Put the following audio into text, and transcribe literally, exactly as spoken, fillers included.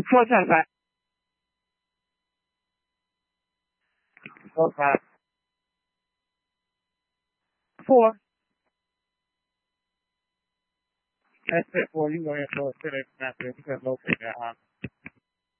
Four twenty-five. Four five. Four. That's it, four. You go ahead and throw it to the snap. You can locate that, huh?